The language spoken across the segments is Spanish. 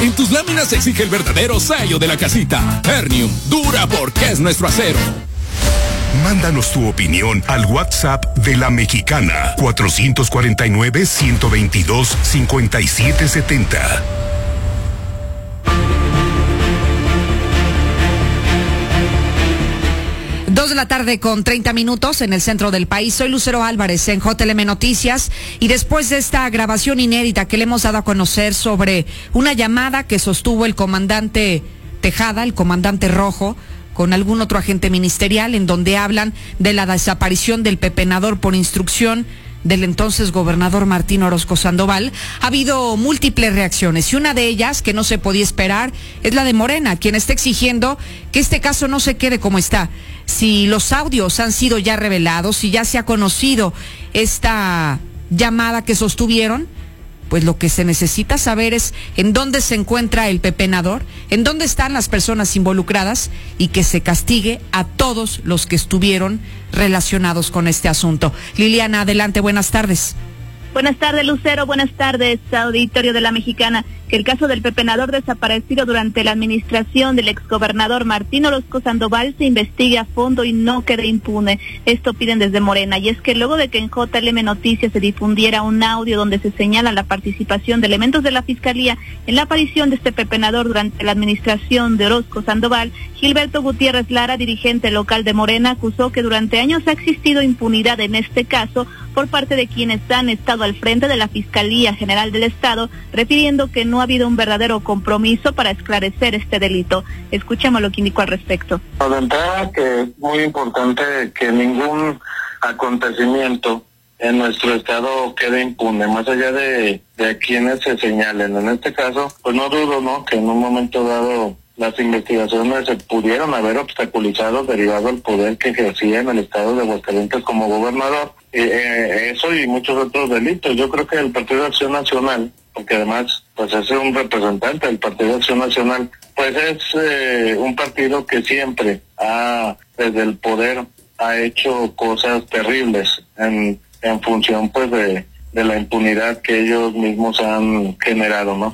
En tus láminas se exige el verdadero sello de la casita. Ternium, dura porque es nuestro acero. Mándanos tu opinión al WhatsApp de La Mexicana, 449-122-5770. 2:30 en el centro del país. Soy Lucero Álvarez en JLM Noticias, y después de esta grabación inédita que le hemos dado a conocer sobre una llamada que sostuvo el comandante Tejada, el comandante Rojo, con algún otro agente ministerial, en donde hablan de la desaparición del pepenador por instrucción del entonces gobernador Martín Orozco Sandoval, ha habido múltiples reacciones, y una de ellas, que no se podía esperar, es la de Morena, quien está exigiendo que este caso no se quede como está. Si los audios han sido ya revelados, si ya se ha conocido esta llamada que sostuvieron, pues lo que se necesita saber es en dónde se encuentra el pepenador, en dónde están las personas involucradas, y que se castigue a todos los que estuvieron relacionados con este asunto. Liliana, adelante, buenas tardes. Buenas tardes, Lucero. Buenas tardes, auditorio de La Mexicana. Que el caso del pepenador desaparecido durante la administración del exgobernador Martín Orozco Sandoval se investigue a fondo y no quede impune. Esto piden desde Morena. Y es que luego de que en JLM Noticias se difundiera un audio donde se señala la participación de elementos de la Fiscalía en la aparición de este pepenador durante la administración de Orozco Sandoval, Gilberto Gutiérrez Lara, dirigente local de Morena, acusó que durante años ha existido impunidad en este caso por parte de quienes han estado al frente de la Fiscalía General del Estado, refiriendo que no ha habido un verdadero compromiso para esclarecer este delito. Escuchemos lo que indicó al respecto. De entrada, que es muy importante que ningún acontecimiento en nuestro estado quede impune, más allá de quienes se señalen. En este caso, pues no dudo, ¿no?, que en un momento dado las investigaciones se pudieron haber obstaculizado derivado del poder que ejercía en el estado de Aguascalientes como gobernador. Eso y muchos otros delitos. Yo creo que el Partido de Acción Nacional, porque además pues es un representante del Partido de Acción Nacional, pues es un partido que siempre desde el poder ha hecho cosas terribles en función pues de la impunidad que ellos mismos han generado, ¿no?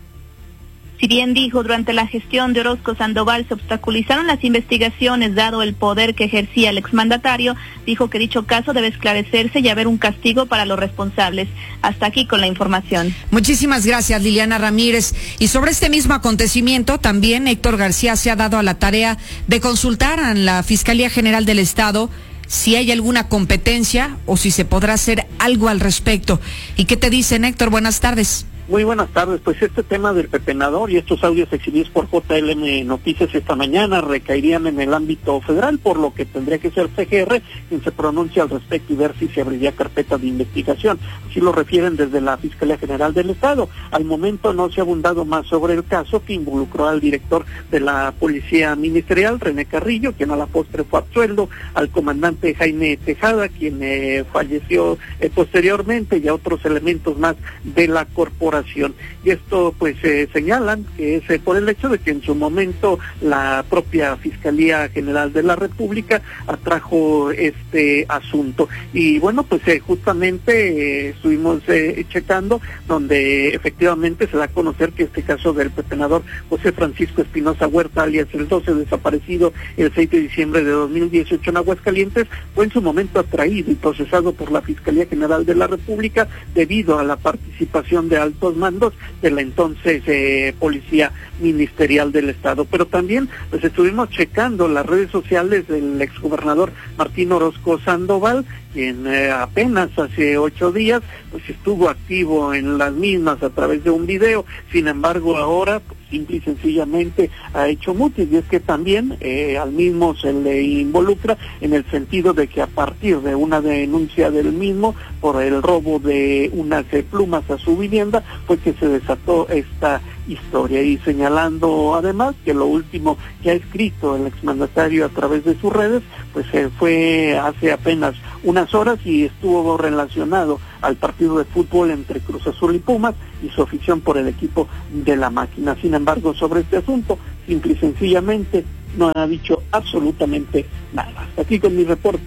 Si bien dijo, durante la gestión de Orozco Sandoval se obstaculizaron las investigaciones dado el poder que ejercía el exmandatario, dijo que dicho caso debe esclarecerse y haber un castigo para los responsables. Hasta aquí con la información. Muchísimas gracias, Liliana Ramírez. Y sobre este mismo acontecimiento, también Héctor García se ha dado a la tarea de consultar a la Fiscalía General del Estado si hay alguna competencia o si se podrá hacer algo al respecto. ¿Y qué te dicen, Héctor? Buenas tardes. Muy buenas tardes. Pues este tema del pepenador y estos audios exhibidos por JLM Noticias esta mañana recaerían en el ámbito federal, por lo que tendría que ser CGR quien se pronuncie al respecto y ver si se abriría carpeta de investigación. Así lo refieren desde la Fiscalía General del Estado. Al momento no se ha abundado más sobre el caso, que involucró al director de la Policía Ministerial, René Carrillo, quien a la postre fue absuelto, al comandante Jaime Tejada, quien falleció posteriormente, y a otros elementos más de la corporación. Y esto pues señalan que es por el hecho de que en su momento la propia Fiscalía General de la República atrajo este asunto. Y bueno, pues justamente estuvimos checando, donde efectivamente se da a conocer que este caso del pepenador José Francisco Espinosa Huerta, alias el 12, desaparecido el 6 de diciembre de 2018 en Aguascalientes, fue en su momento atraído y procesado por la Fiscalía General de la República debido a la participación de altos mandos de la entonces Policía Ministerial del Estado. Pero también pues estuvimos checando las redes sociales del exgobernador Martín Orozco Sandoval, quien apenas hace 8 días pues estuvo activo en las mismas a través de un video. Sin embargo, ahora pues, simple y sencillamente ha hecho mutis, y es que también al mismo se le involucra en el sentido de que a partir de una denuncia del mismo por el robo de unas plumas a su vivienda fue que se desató esta historia, y señalando además que lo último que ha escrito el exmandatario a través de sus redes pues fue hace apenas unas horas y estuvo relacionado al partido de fútbol entre Cruz Azul y Pumas y su afición por el equipo de La Máquina. Sin embargo, sobre este asunto, simple y sencillamente no ha dicho absolutamente nada. Hasta aquí con mi reporte,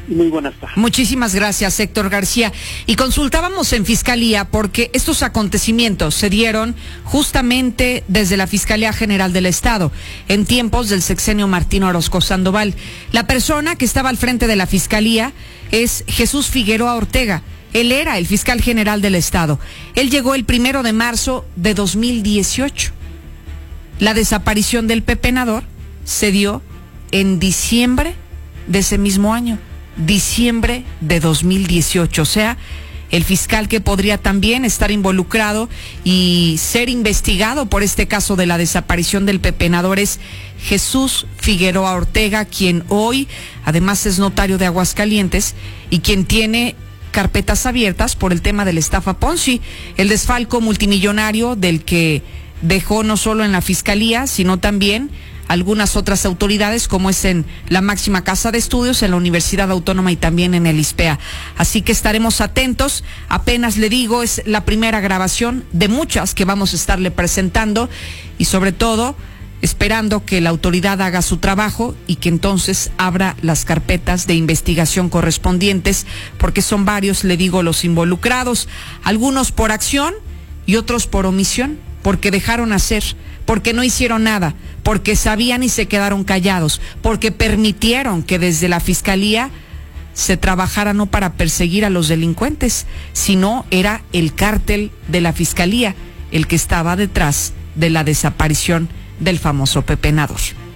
y muy buenas tardes. Muchísimas gracias, Héctor García. Y consultábamos en Fiscalía porque estos acontecimientos se dieron justamente desde la Fiscalía General del Estado, en tiempos del sexenio Martín Orozco Sandoval. La persona que estaba al frente de la Fiscalía es Jesús Figueroa Ortega. Él era el fiscal general del Estado. Él llegó el 1 de marzo de 2018. La desaparición del pepenador se dio en diciembre de ese mismo año, diciembre de 2018. O sea, el fiscal que podría también estar involucrado y ser investigado por este caso de la desaparición del pepenador es Jesús Figueroa Ortega, quien hoy además es notario de Aguascalientes y quien tiene carpetas abiertas por el tema de la estafa Ponzi, el desfalco multimillonario del que dejó no solo en la Fiscalía, sino también algunas otras autoridades, como es en la máxima casa de estudios, en la Universidad Autónoma y también en el ISPEA. Así que estaremos atentos. Apenas le digo, es la primera grabación de muchas que vamos a estarle presentando y sobre todo esperando que la autoridad haga su trabajo y que entonces abra las carpetas de investigación correspondientes, porque son varios, le digo, los involucrados, algunos por acción y otros por omisión, porque dejaron hacer, porque no hicieron nada, porque sabían y se quedaron callados, porque permitieron que desde la Fiscalía se trabajara no para perseguir a los delincuentes, sino era el cártel de la Fiscalía el que estaba detrás de la desaparición del famoso pepenador.